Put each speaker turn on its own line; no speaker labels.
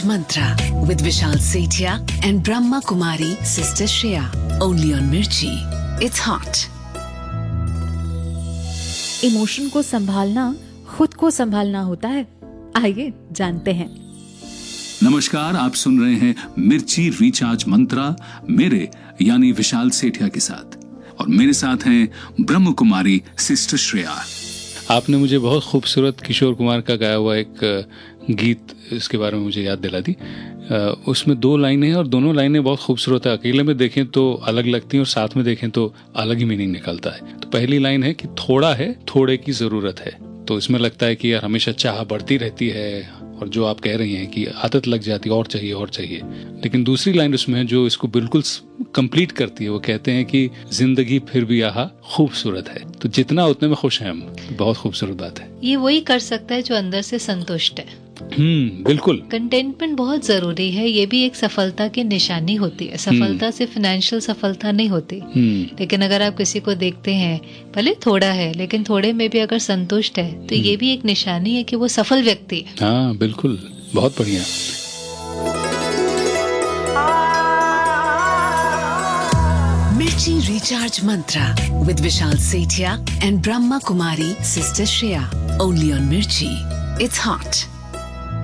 Recharge Mantra with Vishal Sethia and Brahma Kumari Sister Shreya. Only on Mirchi. It's hot.
Emotion को संभालना खुद को संभालना होता है। आइए जानते हैं।
नमस्कार, आप सुन रहे हैं मिर्ची रिचार्ज मंत्रा मेरे यानी विशाल सेठिया के साथ, और मेरे साथ हैं ब्रह्म कुमारी सिस्टर श्रेया।
आपने मुझे बहुत खूबसूरत किशोर कुमार का गाया हुआ एक गीत इसके बारे में मुझे याद दिला दी। उसमें 2 लाइनें हैं और दोनों लाइनें बहुत खूबसूरत है। अकेले में देखें तो अलग लगती हैं और साथ में देखें तो अलग ही मीनिंग निकलता है। तो पहली लाइन है कि थोड़ा है, थोड़े की ज़रूरत है। तो इसमें लगता है कि यार हमेशा चाह बढ़ती रहती है, और जो आप कह रही हैं कि आदत लग जाती है, और चाहिए और चाहिए। लेकिन दूसरी लाइन उसमें है जो इसको बिल्कुल कंप्लीट करती है। वो कहते हैं कि जिंदगी फिर भी यहाँ खूबसूरत है। तो जितना उतने में खुश हैं हम। बहुत खूबसूरत बात है।
ये वही कर सकता है जो अंदर से संतुष्ट है।
बिल्कुल।
कंटेंटमेंट बहुत जरूरी है। ये भी एक सफलता की निशानी होती है। सफलता से फाइनेंशियल सफलता नहीं होती। लेकिन अगर आप किसी को देखते हैं, भले थोड़ा है लेकिन थोड़े में भी अगर संतुष्ट है, तो ये भी एक निशानी है कि वो सफल व्यक्ति है।
हाँ बिल्कुल, बहुत बढ़िया।
Mirchi Recharge Mantra with Vishal Sethia and Brahma Kumari Sister Shreya. Only on Mirchi. It's hot.